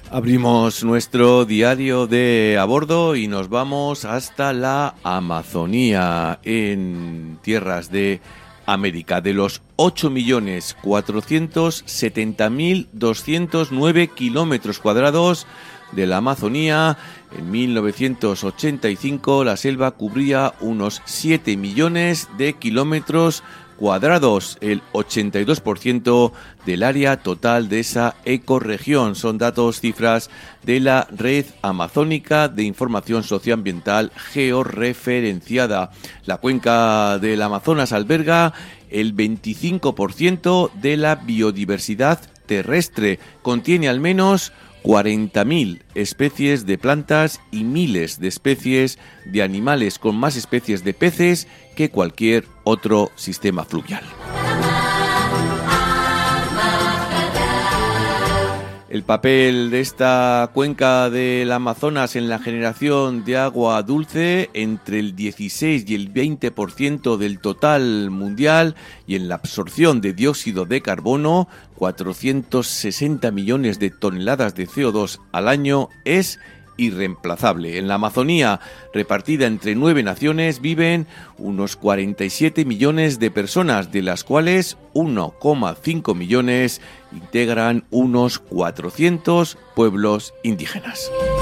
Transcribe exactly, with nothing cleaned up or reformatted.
Abrimos nuestro diario de a bordo y nos vamos hasta la Amazonía, en tierras de América. De los ocho millones cuatrocientos setenta mil doscientos nueve kilómetros cuadrados de la Amazonía, en mil novecientos ochenta y cinco la selva cubría unos siete millones de kilómetros cuadrados, el ochenta y dos por ciento del área total de esa ecorregión. Son datos, cifras de la Red Amazónica de Información Socioambiental Georreferenciada. La cuenca del Amazonas alberga el veinticinco por ciento de la biodiversidad terrestre. Contiene al menos cuarenta mil especies de plantas y miles de especies de animales, con más especies de peces que cualquier otro sistema fluvial. El papel de esta cuenca del Amazonas en la generación de agua dulce, entre el dieciséis y el veinte por ciento del total mundial, y en la absorción de dióxido de carbono, cuatrocientos sesenta millones de toneladas de C O dos al año, es irreemplazable. En la Amazonía, repartida entre nueve naciones, viven unos cuarenta y siete millones de personas, de las cuales uno coma cinco millones integran unos cuatrocientos pueblos indígenas.